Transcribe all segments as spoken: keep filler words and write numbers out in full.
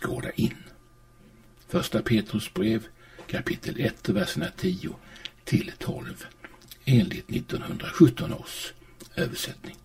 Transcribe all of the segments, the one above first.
skåda in. Första Petrus brev, kapitel ett, verserna tio till tolv, enligt nittonhundrasjutton års översättning.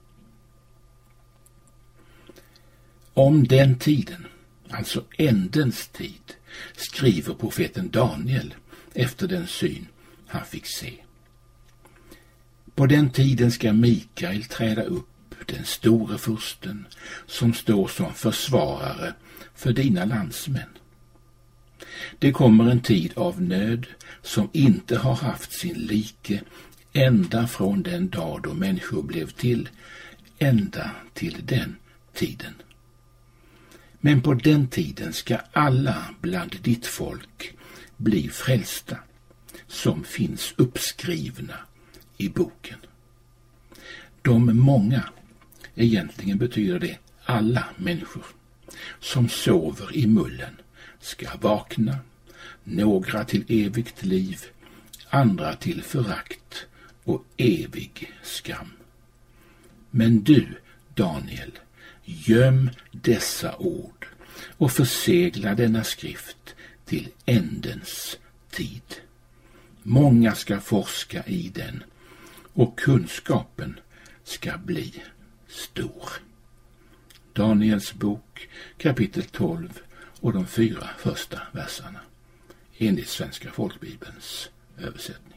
Om den tiden, alltså ändens tid, skriver profeten Daniel efter den syn han fick se. På den tiden ska Mikael träda upp, den store fursten, som står som försvarare för dina landsmän. Det kommer en tid av nöd som inte har haft sin like ända från den dag då människor blev till, ända till den tiden. Men på den tiden ska alla bland ditt folk bli frälsta, som finns uppskrivna i boken. De många, egentligen betyder det alla människor, som sover i mullen ska vakna, några till evigt liv, andra till förakt och evig skam. Men du, Daniel, göm dessa ord och försegla denna skrift till ändens tid. Många ska forska i den och kunskapen ska bli stor. Daniels bok, kapitel tolv och de fyra första verserna, enligt Svenska folkbibelns översättning.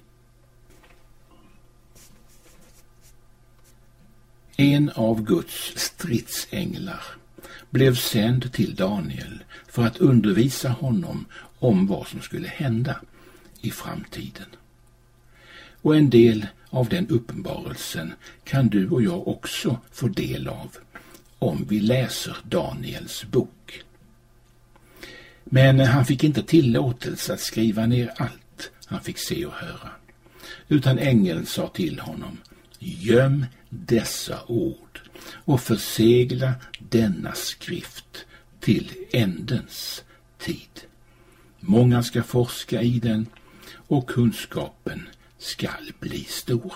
En av Guds stridsänglar blev sänd till Daniel för att undervisa honom om vad som skulle hända i framtiden. Och en del av den uppenbarelsen kan du och jag också få del av om vi läser Daniels bok. Men han fick inte tillåtelse att skriva ner allt han fick se och höra, utan ängeln sa till honom: göm dessa ord och försegla denna skrift till ändens tid. Många ska forska i den och kunskapen skall bli stor.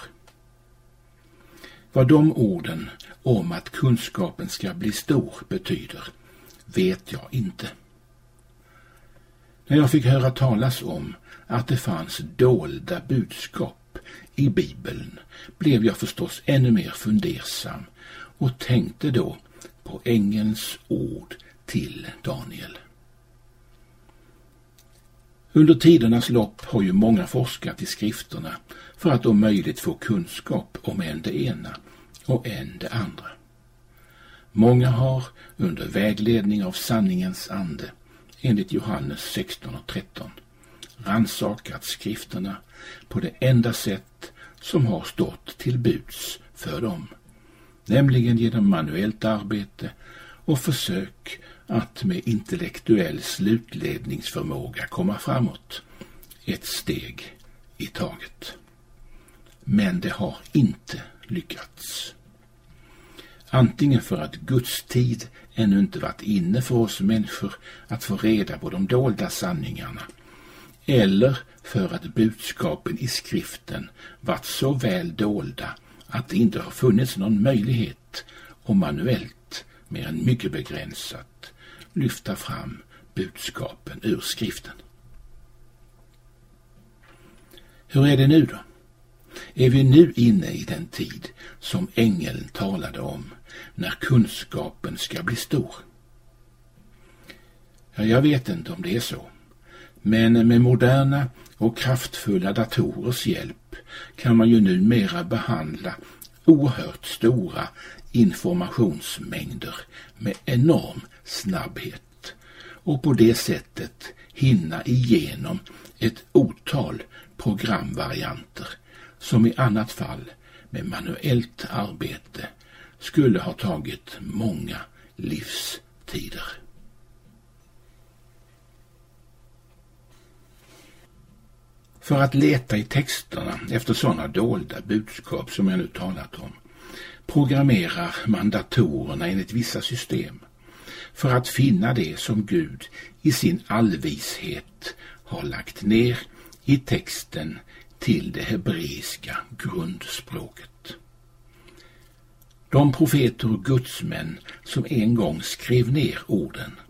Vad de orden om att kunskapen ska bli stor betyder vet jag inte. När jag fick höra talas om att det fanns dolda budskap i Bibeln blev jag förstås ännu mer fundersam och tänkte då på ängelns ord till Daniel. Under tidernas lopp har ju många forskat i skrifterna för att om möjligt få kunskap om en det ena och en det andra. Många har under vägledning av sanningens ande, enligt Johannes sexton och tretton, rannsakat skrifterna på det enda sätt som har stått till buds för dem, nämligen genom manuellt arbete och försök att med intellektuell slutledningsförmåga komma framåt, ett steg i taget. Men det har inte lyckats. Antingen för att Guds tid ännu inte varit inne för oss människor att få reda på de dolda sanningarna, eller för att budskapen i skriften varit så väl dolda att det inte har funnits någon möjlighet att manuellt, mer än mycket begränsat, lyfta fram budskapen ur skriften. Hur är det nu då? Är vi nu inne i den tid som ängeln talade om, när kunskapen ska bli stor? Ja, jag vet inte om det är så. Men med moderna och kraftfulla datorers hjälp kan man ju numera behandla oerhört stora informationsmängder med enorm snabbhet och på det sättet hinna igenom ett otal programvarianter som i annat fall med manuellt arbete skulle ha tagit många livstider. För att leta i texterna efter sådana dolda budskap som jag nu talat om programmerar man datorerna enligt vissa system för att finna det som Gud i sin allvishet har lagt ner i texten till det hebreiska grundspråket. De profeter och gudsmän som en gång skrev ner orden